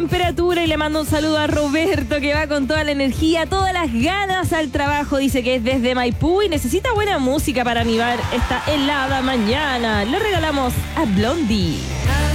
Temperatura y le mando un saludo a Roberto que va con toda la energía, todas las ganas al trabajo. Dice que es desde Maipú y necesita buena música para animar esta helada mañana. Le regalamos a Blondie.